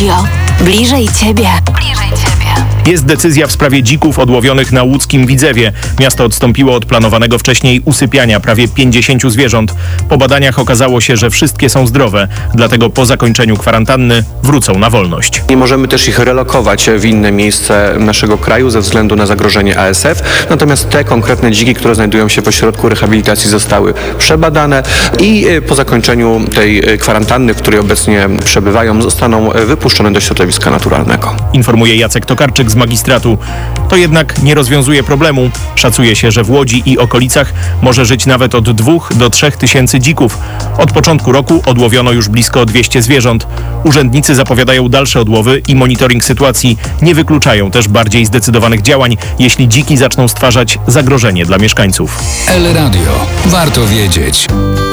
Radio. Bliżej Ciebie. Jest decyzja w sprawie dzików odłowionych na łódzkim Widzewie. Miasto odstąpiło od planowanego wcześniej usypiania prawie 50 zwierząt. Po badaniach okazało się, że wszystkie są zdrowe, dlatego po zakończeniu kwarantanny wrócą na wolność. Nie możemy też ich relokować w inne miejsce naszego kraju ze względu na zagrożenie ASF. Natomiast te konkretne dziki, które znajdują się w ośrodku rehabilitacji, zostały przebadane i po zakończeniu tej kwarantanny, w której obecnie przebywają, zostaną wypuszczone do środowiska naturalnego. Informuje Jacek Tokarczyk z magistratu. To jednak nie rozwiązuje problemu. Szacuje się, że w Łodzi i okolicach może żyć nawet od 2 do 3 tysięcy dzików. Od początku roku odłowiono już blisko 200 zwierząt. Urzędnicy zapowiadają dalsze odłowy i monitoring sytuacji. Nie wykluczają też bardziej zdecydowanych działań, jeśli dziki zaczną stwarzać zagrożenie dla mieszkańców. El Radio. Warto wiedzieć.